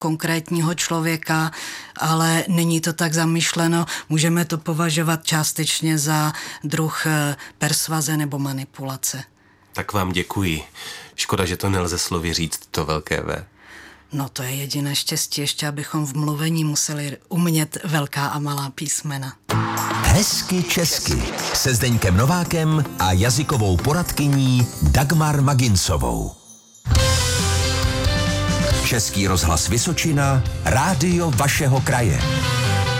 konkrétního člověka, ale není to tak zamýšleno. Můžeme to považovat částečně za druh persvaze nebo manipulace. Tak vám děkuji. Škoda, že to nelze slovy říct, to velké V. No to je jediné štěstí, ještě abychom v mluvení museli umět velká a malá písmena. Hezky česky se Zdeňkem Novákem a jazykovou poradkyní Dagmar Magincovou. Český rozhlas Vysočina, rádio vašeho kraje.